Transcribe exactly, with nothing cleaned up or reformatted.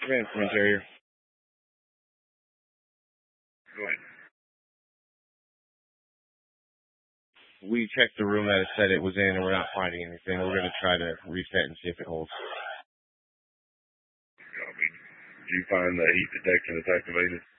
Command from interior. Go ahead. We checked the room that it said it was in, and we're not finding anything. We're going to try to reset and see if it holds. Copy. Did you find the heat detector that's activated?